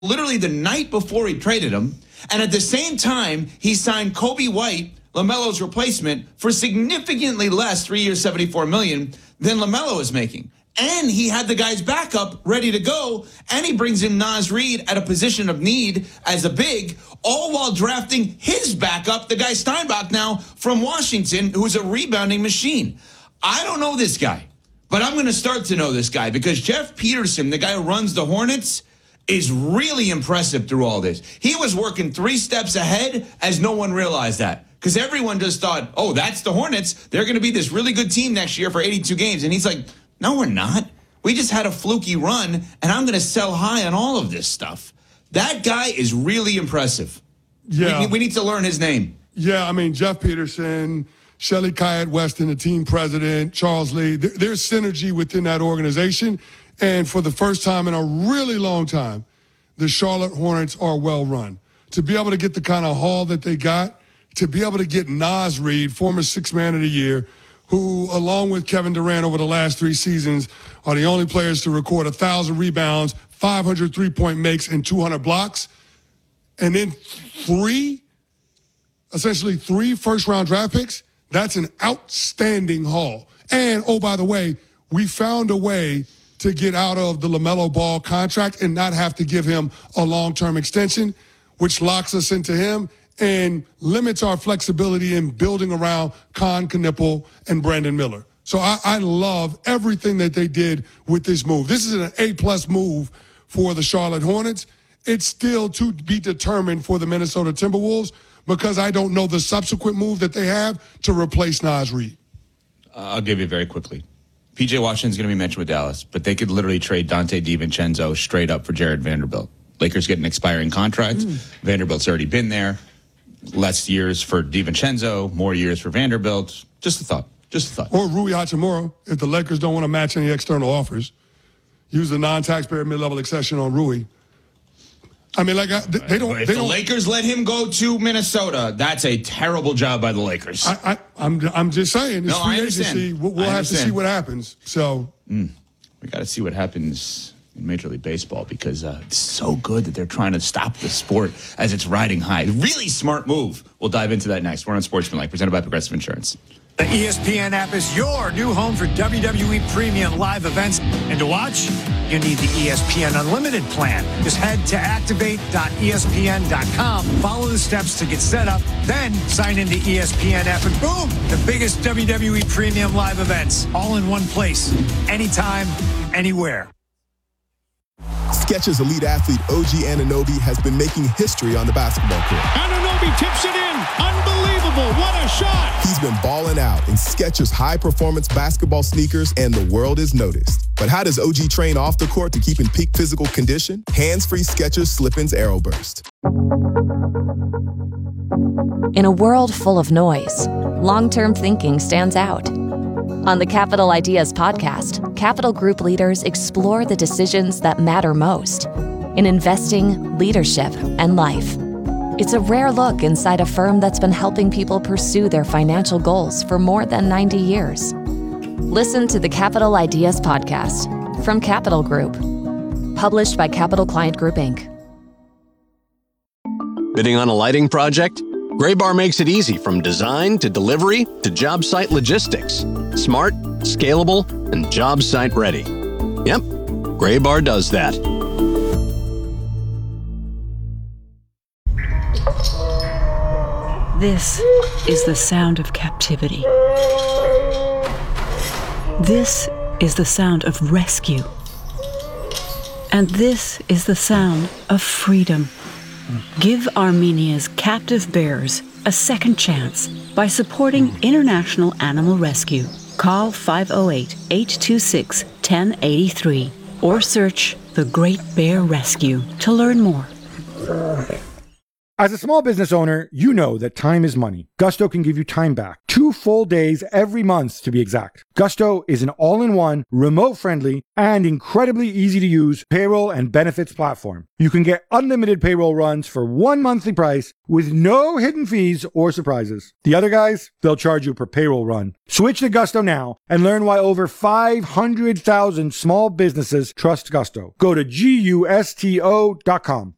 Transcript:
literally the night before he traded him. And at the same time, he signed Kobe White, LaMelo's replacement, for significantly less, 3 years, $74 million, than LaMelo is making. And he had the guy's backup ready to go, and he brings in Naz Reid at a position of need as a big, all while drafting his backup, the guy Steinbach now from Washington, who's a rebounding machine. I don't know this guy, but I'm going to start to know this guy because Jeff Peterson, the guy who runs the Hornets, is really impressive through all this. He was working 3 steps ahead as no one realized that. Because everyone just thought, oh, that's the Hornets. They're going to be this really good team next year for 82 games. And he's like, no, we're not. We just had a fluky run, and I'm going to sell high on all of this stuff. That guy is really impressive. Yeah. We need to learn his name. Yeah, I mean, Jeff Peterson, Shelly Kayat Weston, the team president, Charles Lee, there's synergy within that organization. And for the first time in a really long time, the Charlotte Hornets are well run. To be able to get the kind of haul that they got, to be able to get Naz Reid, former 6th Man of the Year, who, along with Kevin Durant over the last 3 seasons, are the only players to record 1,000 rebounds, 500 three-point makes, and 200 blocks. And then 3 first-round draft picks, that's an outstanding haul. And, oh, by the way, we found a way to get out of the LaMelo Ball contract and not have to give him a long-term extension, which locks us into him and limits our flexibility in building around Con Knipple and Brandon Miller. So I love everything that they did with this move. This is an A-plus move for the Charlotte Hornets. It's still to be determined for the Minnesota Timberwolves because I don't know the subsequent move that they have to replace Naz Reid. I'll give you very quickly. P.J. Washington's going to be mentioned with Dallas, but they could literally trade Dante DiVincenzo straight up for Jared Vanderbilt. Lakers get an expiring contract. Vanderbilt's already been there. Less years for DiVincenzo, more years for Vanderbilt. Just a thought. Or Rui Hachimura, if the Lakers don't want to match any external offers. Use the non-taxpayer mid-level exception on Rui. I mean, they don't. If the Lakers let him go to Minnesota, that's a terrible job by the Lakers. I'm just saying. It's free agency. We'll have to see what happens. So we got to see what happens in Major League Baseball because it's so good that they're trying to stop the sport as it's riding high. Really smart move. We'll dive into that next. We're on Sportsmanlike, presented by Progressive Insurance. The ESPN app is your new home for WWE premium live events. And to watch, you need the ESPN Unlimited plan. Just head to activate.espn.com, follow the steps to get set up, then sign into ESPN app, and boom, the biggest WWE premium live events, all in one place, anytime, anywhere. Skechers elite athlete OG Anunoby has been making history on the basketball court. Anunoby tips it in. Unbelievable. What a shot. He's been balling out in Skechers high-performance basketball sneakers, and the world is noticed. But how does OG train off the court to keep in peak physical condition? Hands-free Skechers Slip-ins Aeroburst. In a world full of noise, long-term thinking stands out. On the Capital Ideas podcast, Capital Group leaders explore the decisions that matter most in investing, leadership, and life. It's a rare look inside a firm that's been helping people pursue their financial goals for more than 90 years. Listen to the Capital Ideas podcast from Capital Group, published by Capital Client Group, Inc. Bidding on a lighting project? Graybar makes it easy from design to delivery to job site logistics. Smart, scalable, and job site ready. Yep, Graybar does that. This is the sound of captivity. This is the sound of rescue. And this is the sound of freedom. Give Armenia's captive bears a second chance by supporting International Animal Rescue. Call 508-826-1083 or search The Great Bear Rescue to learn more. As a small business owner, you know that time is money. Gusto can give you time back. 2 full days every month, to be exact. Gusto is an all-in-one, remote-friendly, and incredibly easy-to-use payroll and benefits platform. You can get unlimited payroll runs for 1 monthly price with no hidden fees or surprises. The other guys, they'll charge you per payroll run. Switch to Gusto now and learn why over 500,000 small businesses trust Gusto. Go to GUSTO.com.